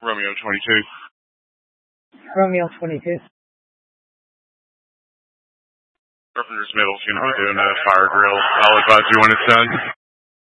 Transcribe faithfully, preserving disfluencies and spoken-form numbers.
Romeo twenty-two. Romeo twenty-two. Carpenter's Middle's going to be doing a fire drill. I'll advise you when it's done.